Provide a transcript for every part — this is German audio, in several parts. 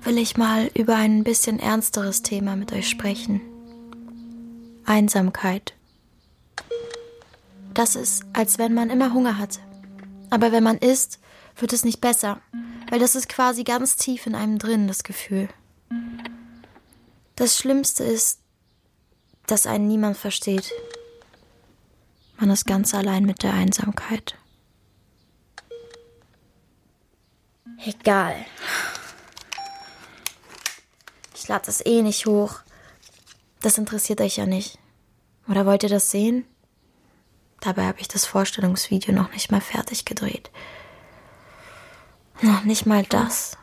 will ich mal über ein bisschen ernsteres Thema mit euch sprechen. Einsamkeit. Das ist, als wenn man immer Hunger hat. Aber wenn man isst, wird es nicht besser. Weil das ist quasi ganz tief in einem drin, das Gefühl. Das Schlimmste ist, dass einen niemand versteht. Man ist ganz allein mit der Einsamkeit. Egal. Ich lade das eh nicht hoch. Das interessiert euch ja nicht. Oder wollt ihr das sehen? Dabei habe ich das Vorstellungsvideo noch nicht mal fertig gedreht. Noch nicht mal das.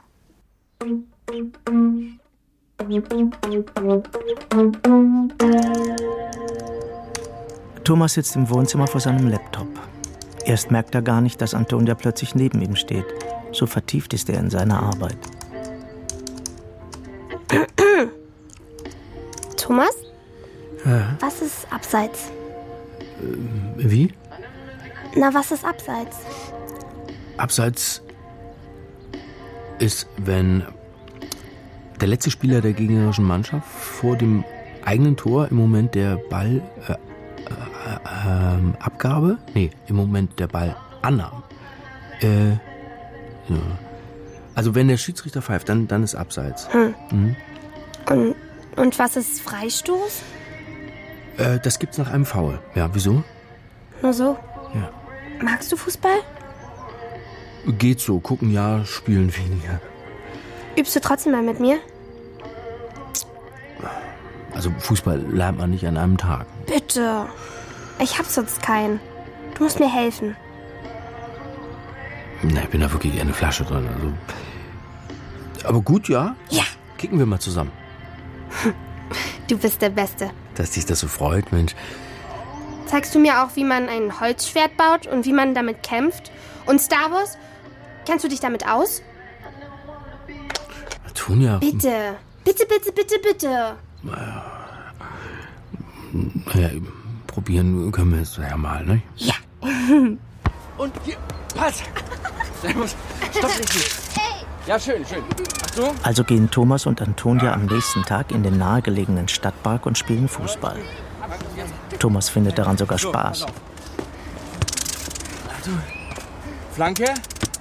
Thomas sitzt im Wohnzimmer vor seinem Laptop. Erst merkt er gar nicht, dass Antonia plötzlich neben ihm steht. So vertieft ist er in seiner Arbeit. Thomas? Ja. Was ist abseits? Wie? Na, was ist abseits? Abseits ist, wenn der letzte Spieler der gegnerischen Mannschaft vor dem eigenen Tor im Moment der Ballabgabe, im Moment der Ballannahme. Ja. Also wenn der Schiedsrichter pfeift, dann ist abseits. Mhm. Und was ist Freistoß? Das gibt's nach einem Foul. Ja, wieso? Nur so? Ja. Magst du Fußball? Geht so, gucken ja, spielen weniger. Übst du trotzdem mal mit mir? Also Fußball lernt man nicht an einem Tag. Bitte. Ich hab sonst keinen. Du musst mir helfen. Na, ich bin da wirklich eher eine Flasche drin. Also. Aber gut, ja? Ja. Kicken wir mal zusammen. Du bist der Beste. Dass dich das so freut, Mensch. Zeigst du mir auch, wie man ein Holzschwert baut und wie man damit kämpft? Und Star Wars? Kennst du dich damit aus? Antonia. Bitte. Bitte, bitte, bitte, bitte. Naja, probieren können wir es ja mal, ne? Ja. Und hier, Pass! Servus. Stopp richtig. Ja, schön. Achtung. Also gehen Thomas und Antonia am nächsten Tag in den nahegelegenen Stadtpark und spielen Fußball. Thomas findet daran sogar Spaß. Flanke.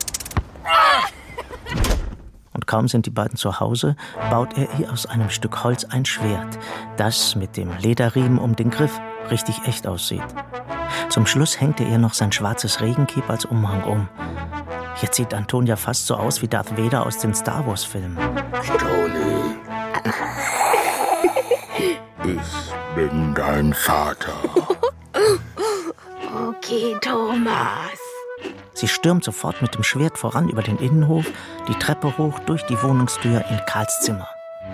Und kaum sind die beiden zu Hause, baut er ihr aus einem Stück Holz ein Schwert, das mit dem Lederriemen um den Griff richtig echt aussieht. Zum Schluss hängt er ihr noch sein schwarzes Regencape als Umhang um. Jetzt sieht Antonia fast so aus wie Darth Vader aus den Star Wars Filmen. Toni, ich bin dein Vater. Okay, Thomas. Sie stürmt sofort mit dem Schwert voran über den Innenhof, die Treppe hoch, durch die Wohnungstür in Karls Zimmer.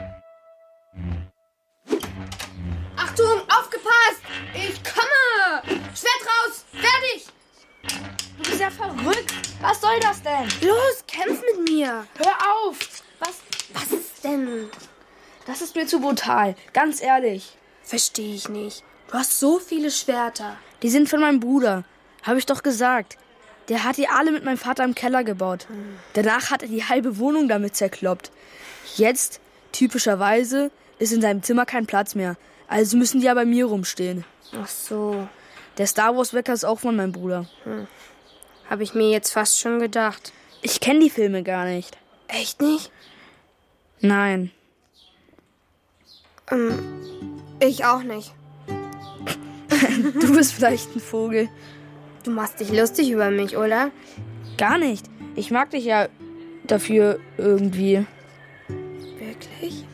Achtung, aufgepasst! Ich komme! Schwert raus! Fertig! Du bist ja verrückt. Was soll das denn? Los, kämpf mit mir! Hör auf! Was ist denn? Das ist mir zu brutal. Ganz ehrlich. Verstehe ich nicht. Du hast so viele Schwerter. Die sind von meinem Bruder. Habe ich doch gesagt. Der hat die alle mit meinem Vater im Keller gebaut. Danach hat er die halbe Wohnung damit zerkloppt. Jetzt, typischerweise, ist in seinem Zimmer kein Platz mehr. Also müssen die ja bei mir rumstehen. Ach so. Der Star Wars Wecker ist auch von meinem Bruder. Habe ich mir jetzt fast schon gedacht. Ich kenne die Filme gar nicht. Echt nicht? Nein. Ich auch nicht. Du bist vielleicht ein Vogel. Du machst dich lustig über mich, oder? Gar nicht. Ich mag dich ja dafür irgendwie. Wirklich?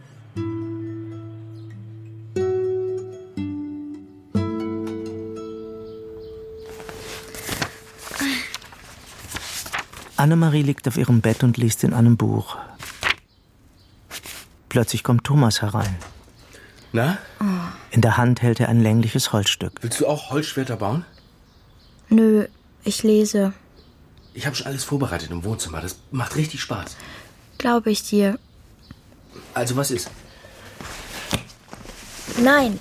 Annemarie liegt auf ihrem Bett und liest in einem Buch. Plötzlich kommt Thomas herein. Na? In der Hand hält er ein längliches Holzstück. Willst du auch Holzschwerter bauen? Nö, ich lese. Ich habe schon alles vorbereitet im Wohnzimmer. Das macht richtig Spaß. Glaube ich dir. Also was ist? Nein,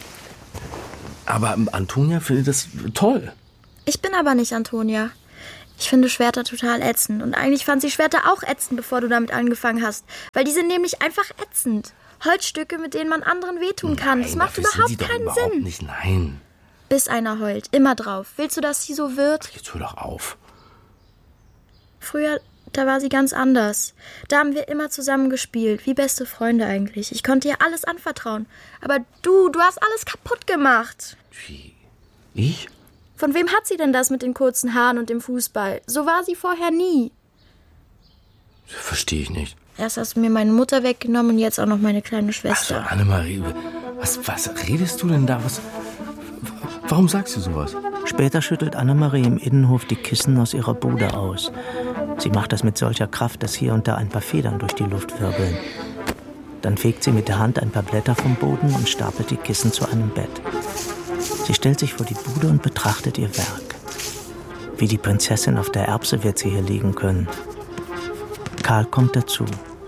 Aber Antonia findet das toll. ich bin aber nicht Antonia. Ich finde Schwerter total ätzend. Und eigentlich fand sie Schwerter auch ätzend, bevor du damit angefangen hast. Weil die sind nämlich einfach ätzend. Holzstücke, mit denen man anderen wehtun kann. Das macht überhaupt keinen Sinn. Nicht, nein. Bis einer heult. Immer drauf. Willst du, dass sie so wird? Jetzt hör doch auf. Früher, da war sie ganz anders. Da haben wir immer zusammen gespielt. Wie beste Freunde eigentlich. Ich konnte ihr alles anvertrauen. Aber du hast alles kaputt gemacht. Wie? Ich? Von wem hat sie denn das mit den kurzen Haaren und dem Fußball? So war sie vorher nie. Verstehe ich nicht. Erst hast du mir meine Mutter weggenommen und jetzt auch noch meine kleine Schwester. Also, Annemarie, was redest du denn da? Warum sagst du sowas? Später schüttelt Annemarie im Innenhof die Kissen aus ihrer Bude aus. Sie macht das mit solcher Kraft, dass hier und da ein paar Federn durch die Luft wirbeln. Dann fegt sie mit der Hand ein paar Blätter vom Boden und stapelt die Kissen zu einem Bett. Sie stellt sich vor die Bude und betrachtet ihr Werk. Wie die Prinzessin auf der Erbse wird sie hier liegen können. Karl kommt dazu.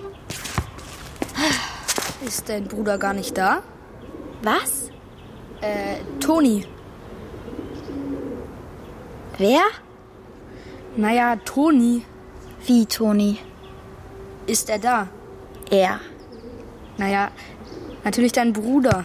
Ist dein Bruder gar nicht da? Was? Toni. Wer? Naja, Toni. Wie, Toni? Ist er da? Er. Naja, natürlich dein Bruder.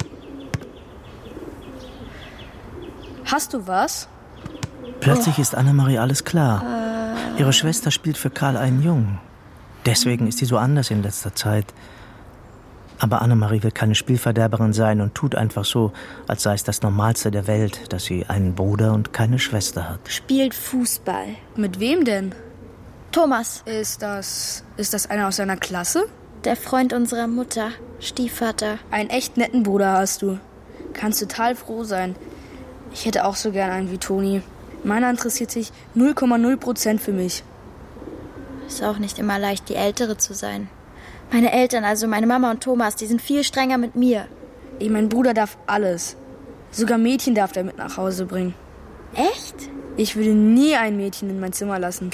Hast du was? Plötzlich ist Annemarie alles klar. Ihre Schwester spielt für Karl einen Jungen. Deswegen ist sie so anders in letzter Zeit. Aber Annemarie will keine Spielverderberin sein und tut einfach so, als sei es das Normalste der Welt, dass sie einen Bruder und keine Schwester hat. Spielt Fußball. Mit wem denn? Thomas. Ist das einer aus seiner Klasse? Der Freund unserer Mutter. Stiefvater. Einen echt netten Bruder hast du. Kannst total froh sein. Ich hätte auch so gern einen wie Toni. Meiner interessiert sich 0,0% für mich. Ist auch nicht immer leicht, die Ältere zu sein. Meine Eltern, also meine Mama und Thomas, die sind viel strenger mit mir. Mein Bruder darf alles. Sogar Mädchen darf er mit nach Hause bringen. Echt? Ich würde nie ein Mädchen in mein Zimmer lassen.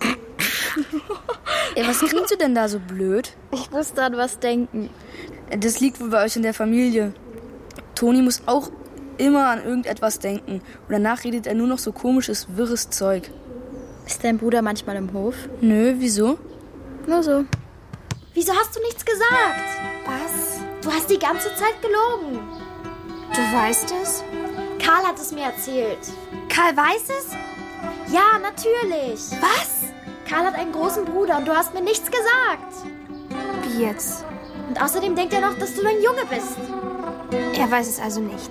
Was grinst du denn da so blöd? Ich musste an was denken. Das liegt wohl bei euch in der Familie. Toni muss auch immer an irgendetwas denken. Und danach redet er nur noch so komisches, wirres Zeug. Ist dein Bruder manchmal im Hof? Nö, wieso? Nur so. Wieso hast du nichts gesagt? Was? Du hast die ganze Zeit gelogen. Du weißt es? Karl hat es mir erzählt. Karl weiß es? Ja, natürlich. Was? Karl hat einen großen Bruder und du hast mir nichts gesagt. Wie jetzt? Und außerdem denkt er noch, dass du ein Junge bist. Er weiß es also nicht.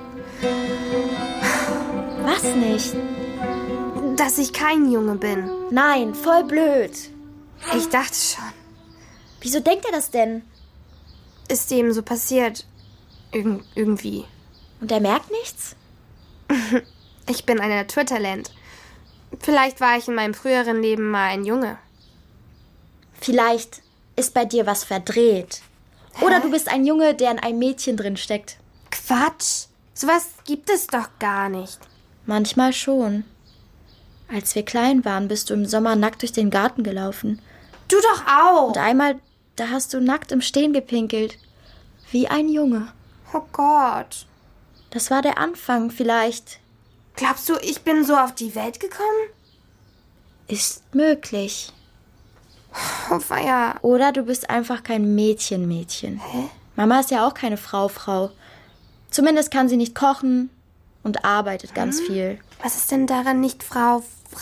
Was nicht? Dass ich kein Junge bin. Nein, voll blöd. Ich dachte schon. Wieso denkt er das denn? Ist ihm so passiert. Irgendwie. Und er merkt nichts? Ich bin ein Naturtalent. Vielleicht war ich in meinem früheren Leben mal ein Junge. Vielleicht ist bei dir was verdreht. Oder du bist ein Junge, der in einem Mädchen drin steckt. Quatsch. Sowas gibt es doch gar nicht. Manchmal schon. Als wir klein waren, bist du im Sommer nackt durch den Garten gelaufen. Du doch auch. Und einmal, da hast du nackt im Stehen gepinkelt. Wie ein Junge. Oh Gott. Das war der Anfang vielleicht. Glaubst du, ich bin so auf die Welt gekommen? Ist möglich. Oh, weia. Oder du bist einfach kein Mädchen. Hä? Mama ist ja auch keine Frau. Zumindest kann sie nicht kochen und arbeitet ganz viel. Was ist denn daran nicht Frau?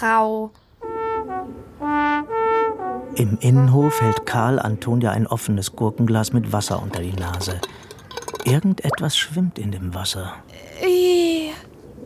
Im Innenhof hält Karl Antonia ein offenes Gurkenglas mit Wasser unter die Nase. Irgendetwas schwimmt in dem Wasser. Igitt.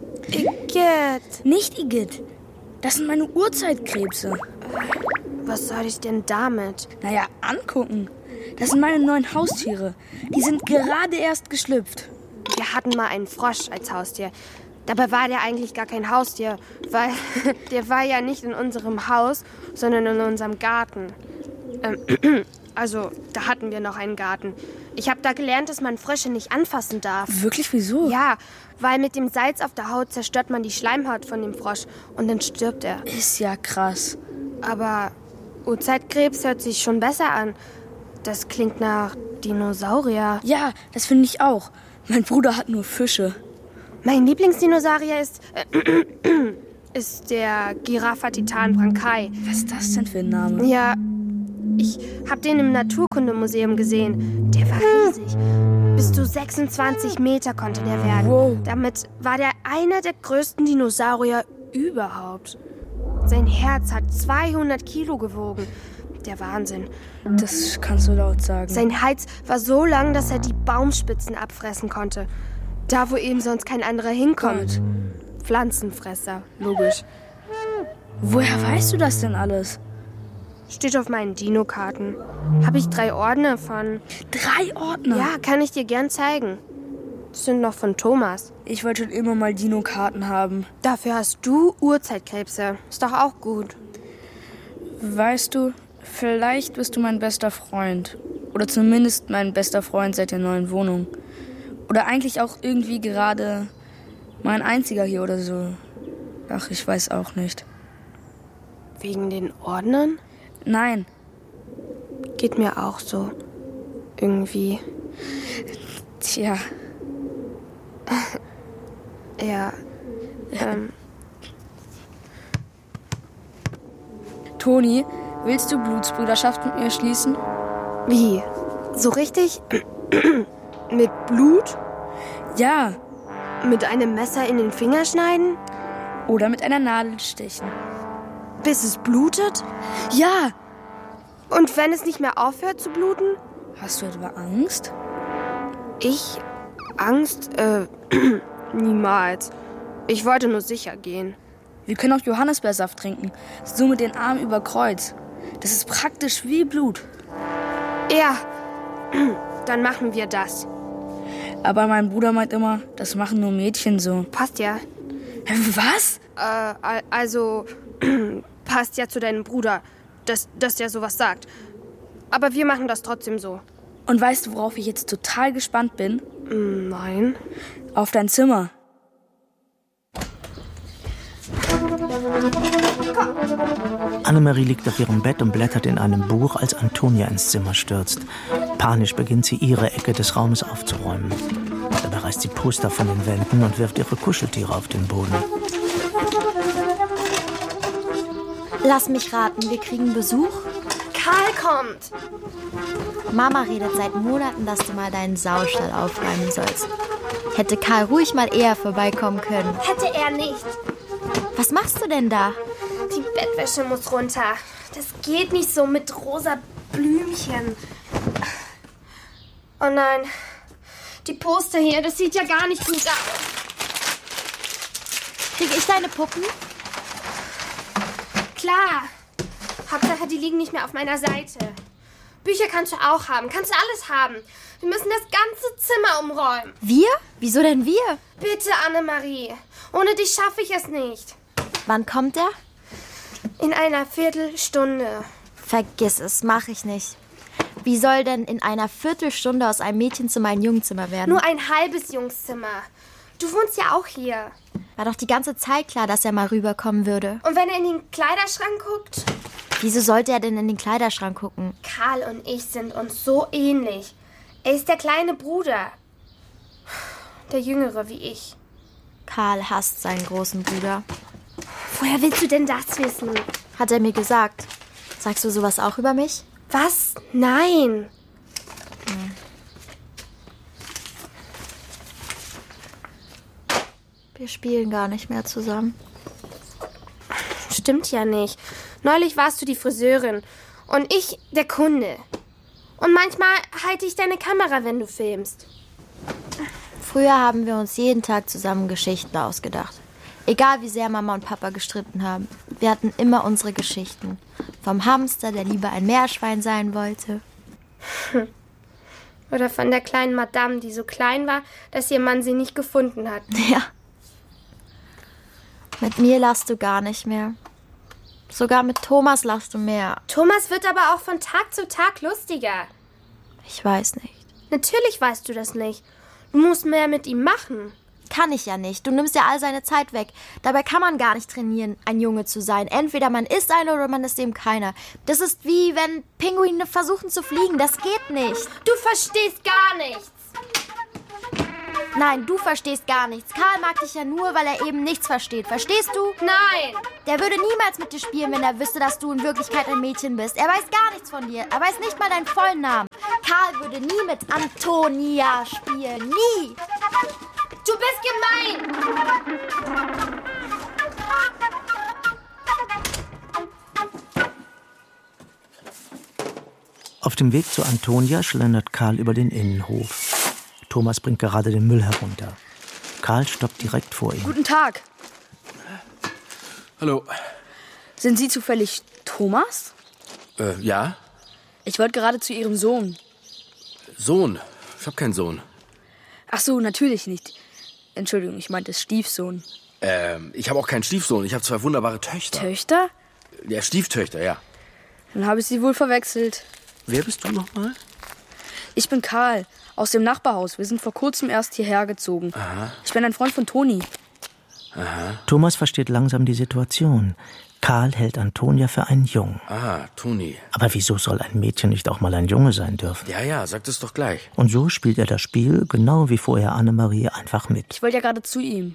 Nicht Igitt. Das sind meine Urzeitkrebse. Was soll ich denn damit? Naja, angucken. Das sind meine neuen Haustiere. Die sind gerade erst geschlüpft. Wir hatten mal einen Frosch als Haustier. Dabei war der eigentlich gar kein Haustier, weil der war ja nicht in unserem Haus, sondern in unserem Garten. Also, da hatten wir noch einen Garten. Ich habe da gelernt, dass man Frösche nicht anfassen darf. Wirklich, wieso? Ja, weil mit dem Salz auf der Haut zerstört man die Schleimhaut von dem Frosch und dann stirbt er. Ist ja krass. Aber Urzeitkrebs hört sich schon besser an. Das klingt nach Dinosaurier. Ja, das finde ich auch. Mein Bruder hat nur Fische. Mein Lieblingsdinosaurier ist ist der Giraffa-Titan Brankai. Was ist das denn für ein Name? Ja, ich habe den im Naturkundemuseum gesehen. Der war riesig. Bis zu 26 Meter konnte der werden. Wow. Damit war der einer der größten Dinosaurier überhaupt. Sein Herz hat 200 Kilo gewogen. Der Wahnsinn. Das kannst du laut sagen. Sein Hals war so lang, dass er die Baumspitzen abfressen konnte. Da, wo eben sonst kein anderer hinkommt. Pflanzenfresser, logisch. Woher weißt du das denn alles? Steht auf meinen Dino-Karten. Habe ich 3 Ordner von. 3 Ordner? Ja, kann ich dir gern zeigen. Das sind noch von Thomas. Ich wollte schon immer mal Dino-Karten haben. Dafür hast du Urzeitkrebse. Ist doch auch gut. Weißt du, vielleicht bist du mein bester Freund. Oder zumindest mein bester Freund seit der neuen Wohnung. Oder eigentlich auch irgendwie gerade mein einziger hier oder so. Ach, ich weiß auch nicht. Wegen den Ordnern? Nein. Geht mir auch so. Irgendwie. Tja. Ja. Toni, willst du Blutsbrüderschaft mit mir schließen? Wie? So richtig? Mit Blut? Ja. Mit einem Messer in den Finger schneiden? Oder mit einer Nadel stechen. Bis es blutet? Ja. Und wenn es nicht mehr aufhört zu bluten? Hast du etwa Angst? Ich? Angst? Niemals. Ich wollte nur sicher gehen. Wir können auch Johannisbeersaft trinken. So mit den Armen über Kreuz. Das ist praktisch wie Blut. Ja. Dann machen wir das. Aber mein Bruder meint immer, das machen nur Mädchen so. Passt ja. Was? Also, passt ja zu deinem Bruder, dass der sowas sagt. Aber wir machen das trotzdem so. Und weißt du, worauf ich jetzt total gespannt bin? Nein. Auf dein Zimmer. Annemarie liegt auf ihrem Bett und blättert in einem Buch, als Antonia ins Zimmer stürzt. Panisch beginnt sie, ihre Ecke des Raumes aufzuräumen. Dabei reißt sie Poster von den Wänden und wirft ihre Kuscheltiere auf den Boden. Lass mich raten, wir kriegen Besuch? Karl kommt. Mama redet seit Monaten, dass du mal deinen Saustall aufräumen sollst. Hätte Karl ruhig mal eher vorbeikommen können. Hätte er nicht. Was machst du denn da? Die Bettwäsche muss runter. Das geht nicht so mit rosa Blümchen. Oh nein. Die Poster hier, das sieht ja gar nicht gut aus. Kriege ich deine Puppen? Klar. Hauptsache, die liegen nicht mehr auf meiner Seite. Bücher kannst du auch haben. Kannst du alles haben. Wir müssen das ganze Zimmer umräumen. Wir? Wieso denn wir? Bitte, Annemarie. Ohne dich schaffe ich es nicht. Wann kommt er? In einer Viertelstunde. Vergiss es, mach ich nicht. Wie soll denn in einer Viertelstunde aus einem Mädchenzimmer ein Jungzimmer werden? Nur ein halbes Jungszimmer. Du wohnst ja auch hier. War doch die ganze Zeit klar, dass er mal rüberkommen würde. Und wenn er in den Kleiderschrank guckt? Wieso sollte er denn in den Kleiderschrank gucken? Karl und ich sind uns so ähnlich. Er ist der kleine Bruder. Der Jüngere wie ich. Karl hasst seinen großen Bruder. Woher willst du denn das wissen? Hat er mir gesagt. Sagst du sowas auch über mich? Was? Nein. Wir spielen gar nicht mehr zusammen. Stimmt ja nicht. Neulich warst du die Friseurin und ich der Kunde. Und manchmal halte ich deine Kamera, wenn du filmst. Früher haben wir uns jeden Tag zusammen Geschichten ausgedacht. Egal wie sehr Mama und Papa gestritten haben. Wir hatten immer unsere Geschichten. Vom Hamster, der lieber ein Meerschwein sein wollte. Oder von der kleinen Madame, die so klein war, dass ihr Mann sie nicht gefunden hat. Ja. Mit mir lachst du gar nicht mehr. Sogar mit Thomas lachst du mehr. Thomas wird aber auch von Tag zu Tag lustiger. Ich weiß nicht. Natürlich weißt du das nicht. Du musst mehr mit ihm machen. Kann ich ja nicht. Du nimmst ja all seine Zeit weg. Dabei kann man gar nicht trainieren, ein Junge zu sein. Entweder man ist einer oder man ist eben keiner. Das ist wie wenn Pinguine versuchen zu fliegen. Das geht nicht. Du verstehst gar nichts. Nein, du verstehst gar nichts. Karl mag dich ja nur, weil er eben nichts versteht. Verstehst du? Nein! Der würde niemals mit dir spielen, wenn er wüsste, dass du in Wirklichkeit ein Mädchen bist. Er weiß gar nichts von dir. Er weiß nicht mal deinen vollen Namen. Karl würde nie mit Antonia spielen. Nie! Du bist gemein! Auf dem Weg zu Antonia schlendert Karl über den Innenhof. Thomas bringt gerade den Müll herunter. Karl stoppt direkt vor ihm. Guten Tag. Hallo. Sind Sie zufällig Thomas? Ja? Ich wollte gerade zu Ihrem Sohn. Sohn? Ich habe keinen Sohn. Ach so, natürlich nicht. Entschuldigung, ich meinte Stiefsohn. Ich habe auch keinen Stiefsohn. Ich habe 2 wunderbare Töchter. Töchter? Ja, Stieftöchter, ja. Dann habe ich Sie wohl verwechselt. Wer bist du nochmal? Ich bin Karl, aus dem Nachbarhaus. Wir sind vor kurzem erst hierher gezogen. Aha. Ich bin ein Freund von Toni. Aha. Thomas versteht langsam die Situation. Karl hält Antonia für einen Jungen. Ah, Toni. Aber wieso soll ein Mädchen nicht auch mal ein Junge sein dürfen? Ja, sag das doch gleich. Und so spielt er das Spiel, genau wie vorher Annemarie, einfach mit. Ich wollte ja gerade zu ihm.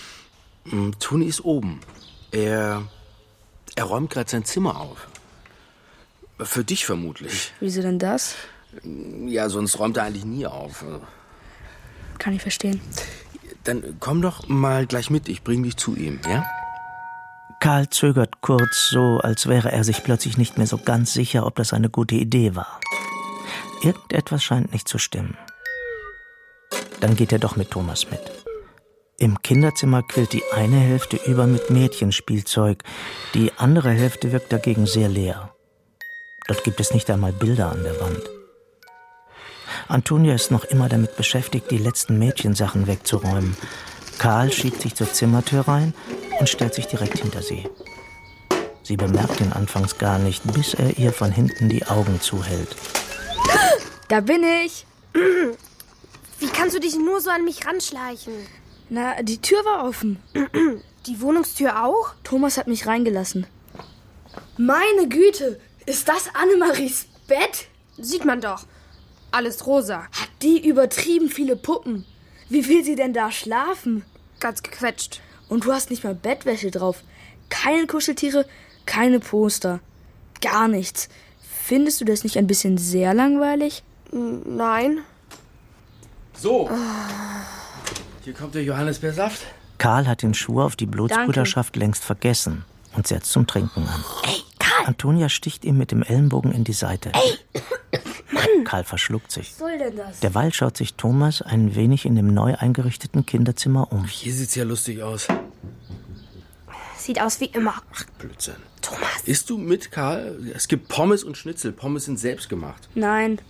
Toni ist oben. Er räumt gerade sein Zimmer auf. Für dich vermutlich. Wieso denn das? Ja, sonst räumt er eigentlich nie auf. Kann ich verstehen. Dann komm doch mal gleich mit, ich bring dich zu ihm, ja? Karl zögert kurz, so als wäre er sich plötzlich nicht mehr so ganz sicher, ob das eine gute Idee war. Irgendetwas scheint nicht zu stimmen. Dann geht er doch mit Thomas mit. Im Kinderzimmer quillt die eine Hälfte über mit Mädchenspielzeug, die andere Hälfte wirkt dagegen sehr leer. Dort gibt es nicht einmal Bilder an der Wand. Antonia ist noch immer damit beschäftigt, die letzten Mädchensachen wegzuräumen. Karl schiebt sich zur Zimmertür rein und stellt sich direkt hinter sie. Sie bemerkt ihn anfangs gar nicht, bis er ihr von hinten die Augen zuhält. Da bin ich. Wie kannst du dich nur so an mich ranschleichen? Na, die Tür war offen. Die Wohnungstür auch? Thomas hat mich reingelassen. Meine Güte, ist das Annemaries Bett? Sieht man doch. Alles rosa. Hat die übertrieben viele Puppen. Wie will sie denn da schlafen? Ganz gequetscht. Und du hast nicht mal Bettwäsche drauf. Keine Kuscheltiere, keine Poster. Gar nichts. Findest du das nicht ein bisschen sehr langweilig? Nein. So. Hier kommt der Johannisbeersaft. Karl hat den Schwur auf die Blutsbrüderschaft längst vergessen und setzt zum Trinken an. Ey, Karl! Antonia sticht ihm mit dem Ellenbogen in die Seite. Ey, Mann! Karl verschluckt sich. Was soll denn das? Derweil schaut sich Thomas ein wenig in dem neu eingerichteten Kinderzimmer um. Hier sieht's ja lustig aus. Sieht aus wie immer. Ach, Blödsinn. Thomas. Isst du mit, Karl? Es gibt Pommes und Schnitzel. Pommes sind selbst gemacht. Nein,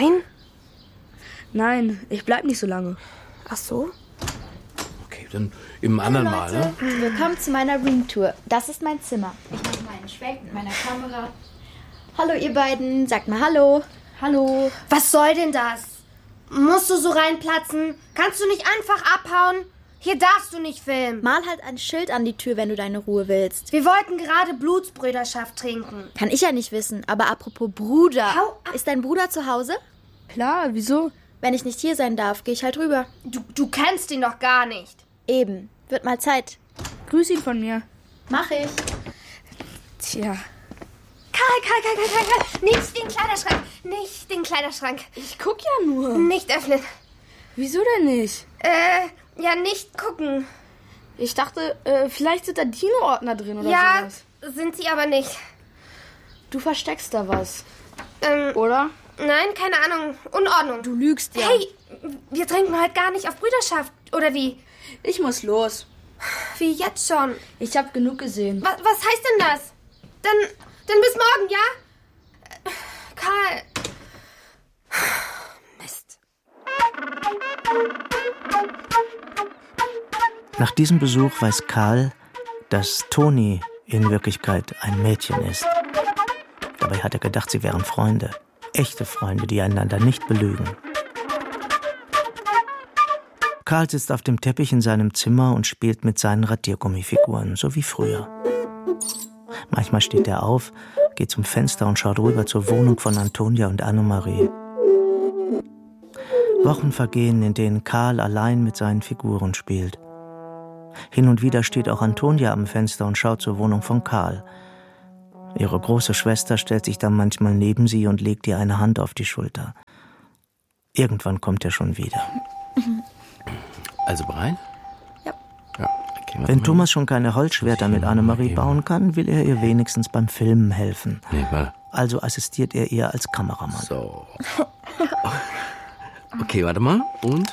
Nein? ich bleib nicht so lange. Ach so? Okay, dann im anderen Mal, ne? Willkommen zu meiner Roomtour. Das ist mein Zimmer. Ich mache mal einen Schwenk mit meiner Kamera. Hallo ihr beiden, sagt mal Hallo. Hallo. Was soll denn das? Musst du so reinplatzen? Kannst du nicht einfach abhauen? Hier darfst du nicht filmen. Mal halt ein Schild an die Tür, wenn du deine Ruhe willst. Wir wollten gerade Blutsbrüderschaft trinken. Kann ich ja nicht wissen, aber apropos Bruder. Hau ab. Ist dein Bruder zu Hause? Klar, wieso? Wenn ich nicht hier sein darf, gehe ich halt rüber. Du kennst ihn doch gar nicht. Eben. Wird mal Zeit. Grüß ihn von mir. Mach ich. Tja, Karl. Nicht den Kleiderschrank. Nicht den Kleiderschrank. ich guck ja nur. Nicht öffnen. Wieso denn nicht? Ja, nicht gucken. Ich dachte, vielleicht sind da Dino-Ordner drin oder Ja, sowas. sind sie aber nicht. Du versteckst da was, oder? Nein, keine Ahnung. Unordnung. Du lügst ja. Hey, wir trinken heute gar nicht auf Brüderschaft, oder wie? Ich muss los. Wie jetzt schon? Ich hab genug gesehen. Was heißt denn das? Dann bis morgen, ja? Karl. Mist. Nach diesem Besuch weiß Karl, dass Toni in Wirklichkeit ein Mädchen ist. Dabei hat er gedacht, sie wären Freunde. Echte Freunde, die einander nicht belügen. Karl sitzt auf dem Teppich in seinem Zimmer und spielt mit seinen Radiergummifiguren, so wie früher. Manchmal steht er auf, geht zum Fenster und schaut rüber zur Wohnung von Antonia und Annemarie. Wochen vergehen, in denen Karl allein mit seinen Figuren spielt. Hin und wieder steht auch Antonia am Fenster und schaut zur Wohnung von Karl. Ihre große Schwester stellt sich dann manchmal neben sie und legt ihr eine Hand auf die Schulter. Irgendwann kommt er schon wieder. Also bereit? Ja. Okay, Wenn Thomas schon keine Holzschwerter mit Annemarie bauen kann, will er ihr wenigstens beim Filmen helfen. Nee, warte. Also assistiert er ihr als Kameramann. So. Okay, warte mal. Und?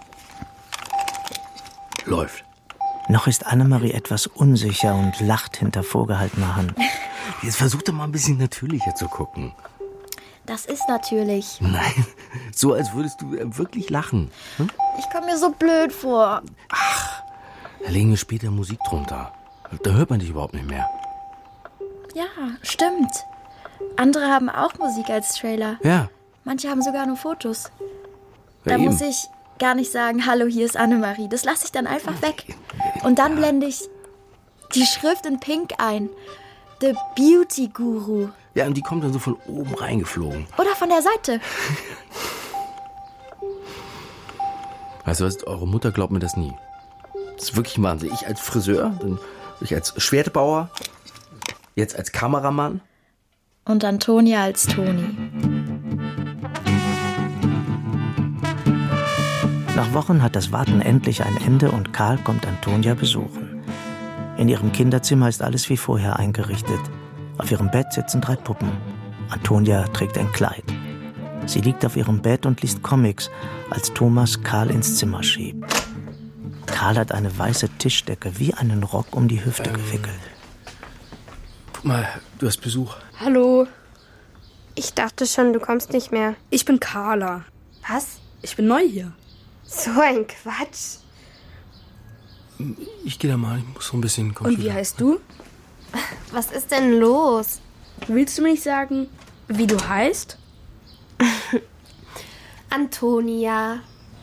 Läuft. Noch ist Annemarie etwas unsicher und lacht hinter vorgehaltener Hand. Jetzt versuch doch mal ein bisschen natürlicher zu gucken. Das ist natürlich. Nein, so als würdest du wirklich lachen. Hm? Ich komme mir so blöd vor. Da legen wir später Musik drunter. Da hört man dich überhaupt nicht mehr. Ja, stimmt. Andere haben auch Musik als Trailer. Ja. Manche haben sogar nur Fotos. Ja, Da eben. muss ich gar nicht sagen, hallo, hier ist Annemarie. Das lasse ich dann einfach weg. Und dann blende ich die Schrift in Pink ein. The Beauty Guru. Ja, und die kommt dann so von oben reingeflogen. Oder von der Seite. Weißt du was, eure Mutter glaubt mir das nie. Das ist wirklich ein Wahnsinn. Ich als Friseur, dann ich als Schwertebauer, jetzt als Kameramann. Und Antonia als Toni. Nach Wochen hat das Warten endlich ein Ende und Karl kommt Antonia besuchen. In ihrem Kinderzimmer ist alles wie vorher eingerichtet. Auf ihrem Bett sitzen 3 Puppen. Antonia trägt ein Kleid. Sie liegt auf ihrem Bett und liest Comics, als Thomas Karl ins Zimmer schiebt. Karl hat eine weiße Tischdecke wie einen Rock um die Hüfte gewickelt. Guck mal, du hast Besuch. Hallo, Ich dachte schon, du kommst nicht mehr. ich bin Carla. Was? Ich bin neu hier. So ein Quatsch. Ich gehe da mal, ich muss so ein bisschen Und wie heißt du? Was ist denn los? Willst du mir nicht sagen, wie du heißt? Antonia.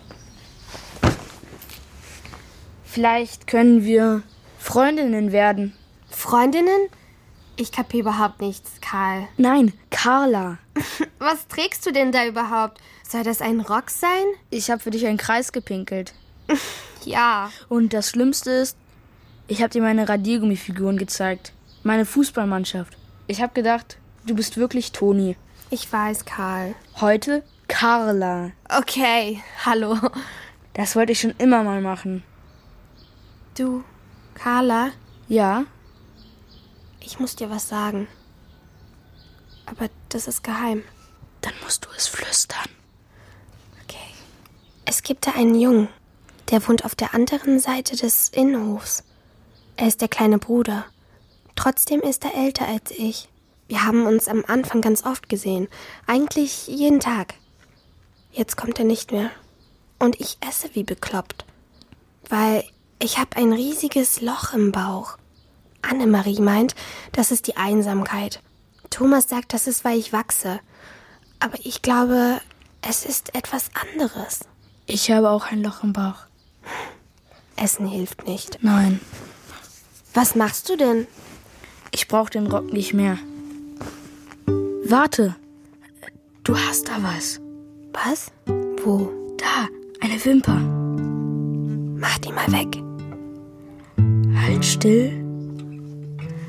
Vielleicht können wir Freundinnen werden. Freundinnen? Ich kapiere überhaupt nichts, Karl. Nein, Carla. Was trägst du denn da überhaupt? Soll das ein Rock sein? Ich habe für dich einen Kreis gepinkelt. Ja. Und das Schlimmste ist, ich habe dir meine Radiergummifiguren gezeigt. Meine Fußballmannschaft. Ich habe gedacht, du bist wirklich Toni. Ich weiß, Karl. Heute Carla. Okay, hallo. Das wollte ich schon immer mal machen. Du, Carla, Ja? ich muss dir was sagen. Aber das ist geheim. Dann musst du es flüstern. Okay. Es gibt da einen Jungen, der wohnt auf der anderen Seite des Innenhofs. Er ist der kleine Bruder. Trotzdem ist er älter als ich. Wir haben uns am Anfang ganz oft gesehen. Eigentlich jeden Tag. Jetzt kommt er nicht mehr. Und ich esse wie bekloppt. Weil ich habe ein riesiges Loch im Bauch. Annemarie meint, das ist die Einsamkeit. Thomas sagt, das ist, weil ich wachse. Aber ich glaube, es ist etwas anderes. Ich habe auch ein Loch im Bauch. Essen hilft nicht. Nein, Was machst du denn? ich brauche den Rock nicht mehr. Warte, du hast da was. Was? Wo? Da, eine Wimper. Mach die mal weg. Halt still.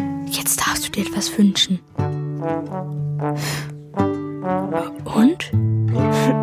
Jetzt darfst du dir etwas wünschen. Und?